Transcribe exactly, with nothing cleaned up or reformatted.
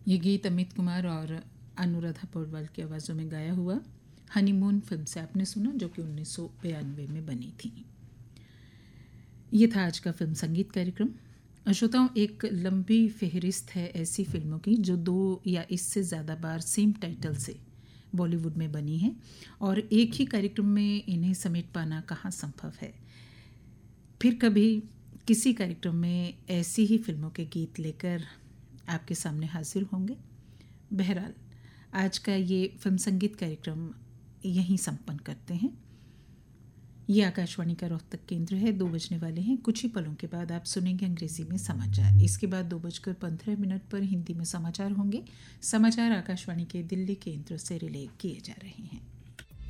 ये गीत अमित कुमार और अनुराधा पौडवाल की आवाज़ों में गाया हुआ हनीमून फिल्म से आपने सुना, जो कि उन्नीस सौ बयानवे में बनी थी। ये था आज का फिल्म संगीत कार्यक्रम। श्रोताओं, एक लंबी फहरिस्त है ऐसी फिल्मों की जो दो या इससे ज़्यादा बार सेम टाइटल से बॉलीवुड में बनी है और एक ही कार्यक्रम में इन्हें समेट पाना कहाँ संभव है। फिर कभी किसी कार्यक्रम में ऐसी ही फिल्मों के गीत लेकर आपके सामने हाजिर होंगे। बहरहाल आज का ये फिल्म संगीत कार्यक्रम यहीं संपन्न करते हैं। ये आकाशवाणी का रोहतक केंद्र है। दो बजने वाले हैं। कुछ ही पलों के बाद आप सुनेंगे अंग्रेजी में समाचार। इसके बाद दो बजकर पंद्रह मिनट पर हिंदी में समाचार होंगे। समाचार आकाशवाणी के दिल्ली केंद्र से रिले किए जा रहे हैं।